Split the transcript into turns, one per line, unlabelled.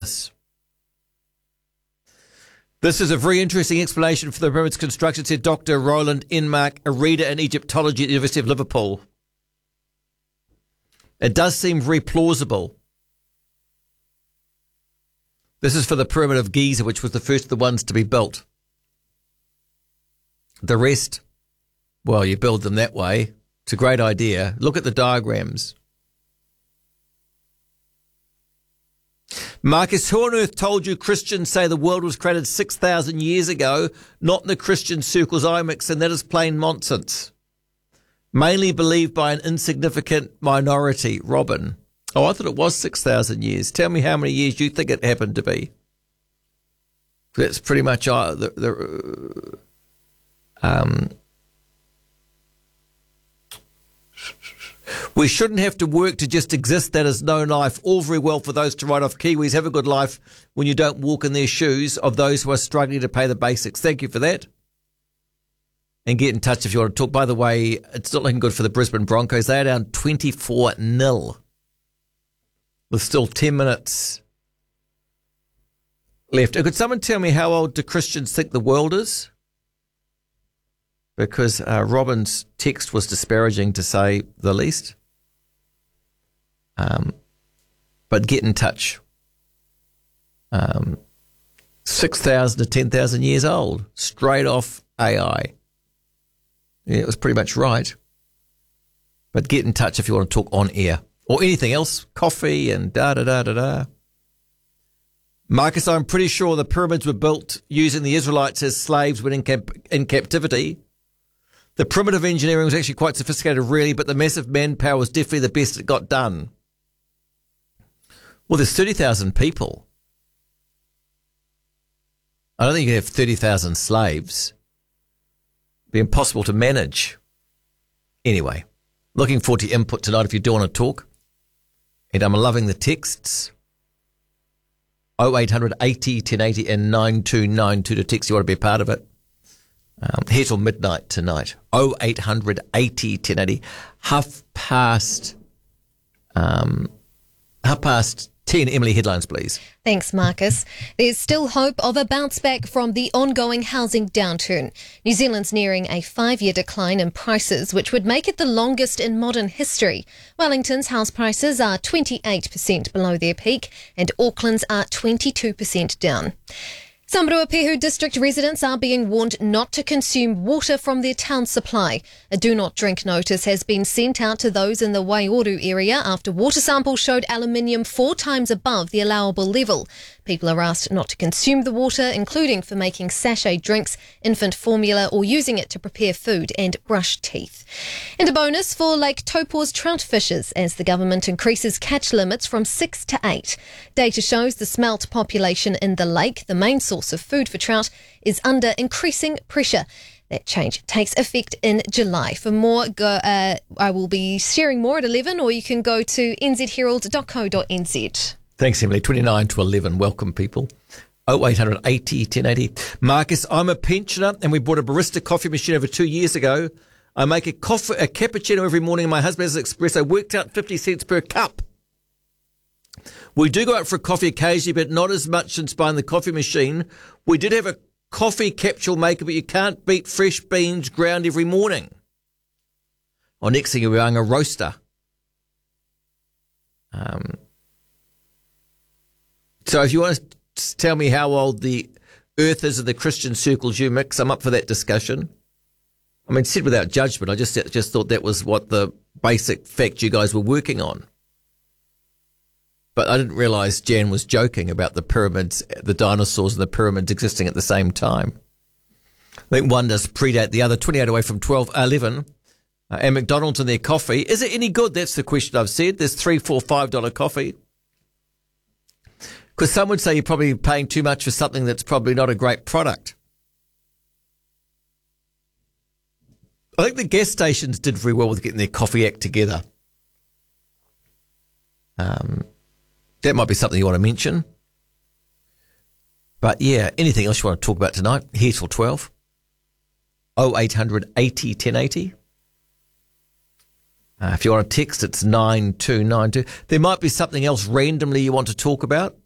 this. This is a very interesting explanation for the pyramid's construction, said Dr. Roland Enmark, a reader in Egyptology at the University of Liverpool. It does seem very plausible. This is for the Pyramid of Giza, which was the first of the ones to be built. The rest, well, you build them that way. It's a great idea. Look at the diagrams. Marcus, who on earth told you Christians say the world was created 6,000 years ago? Not in the Christian circles I mix, and that is plain nonsense. Mainly believed by an insignificant minority, Robin. Oh, I thought it was 6,000 years. Tell me how many years you think it happened to be. That's pretty much we shouldn't have to work to just exist. That is no life. All very well for those to write off Kiwis. Have a good life when you don't walk in their shoes of those who are struggling to pay the basics. Thank you for that. And get in touch if you want to talk. By the way, it's not looking good for the Brisbane Broncos. They are down 24-0 with still 10 minutes left. Could someone tell me how old do Christians think the world is? Because Robin's text was disparaging, to say the least. But get in touch. 6,000 to 10,000 years old, straight off AI. Yeah, it was pretty much right. But get in touch if you want to talk on air. Or anything else, coffee and da-da-da-da-da. Marcus, I'm pretty sure the pyramids were built using the Israelites as slaves when in captivity. The primitive engineering was actually quite sophisticated, really, but the massive manpower was definitely the best it got done. Well, there's 30,000 people. I don't think you can have 30,000 slaves. It'd be impossible to manage. Anyway, looking forward to your input tonight if you do want to talk. And I'm loving the texts. 0800 80 1080 and 9292 to text you want to be a part of it. Here till midnight tonight. 0800 80 1080. Half past 10. Emily, headlines, please.
Thanks, Marcus. There's still hope of a bounce back from the ongoing housing downturn. New Zealand's nearing a 5-year decline in prices, which would make it the longest in modern history. Wellington's house prices are 28% below their peak, and Auckland's are 22% down. Some Ruapehu district residents are being warned not to consume water from their town supply. A do not drink notice has been sent out to those in the Waioru area after water samples showed aluminium 4 times above the allowable level. People are asked not to consume the water, including for making sachet drinks, infant formula, or using it to prepare food and brush teeth. And a bonus for Lake Taupo's trout fishers as the government increases catch limits from 6 to 8. Data shows the smelt population in the lake, the main source of food for trout, is under increasing pressure. That change takes effect in July. For more, I will be sharing more at 11, or you can go to nzherald.co.nz.
Thanks, Emily. 29 to 11. Welcome, people. 0800 80 1080. Marcus, I'm a pensioner and we bought a barista coffee machine over 2 years ago. I make a cappuccino every morning and my husband has an espresso. Worked out 50 cents per cup. We do go out for a coffee occasionally, but not as much since buying the coffee machine. We did have a coffee capsule maker, but you can't beat fresh beans ground every morning. Or next thing, you're buying a roaster. So if you want to tell me how old the earth is in the Christian circles you mix, I'm up for that discussion. I mean, said without judgment, I just thought that was what the basic fact you guys were working on. But I didn't realise Jan was joking about the pyramids, the dinosaurs and the pyramids existing at the same time. I think one does predate the other, 28 away from 11. And McDonald's and their coffee. Is it any good? That's the question I've said. There's $3, $4, $5 coffee. Because some would say you're probably paying too much for something that's probably not a great product. I think the gas stations did very well with getting their coffee act together. That might be something you want to mention. But yeah, anything else you want to talk about tonight? Here till 12. 0800 80 1080. If you want to text, it's 9292. There might be something else randomly you want to talk about.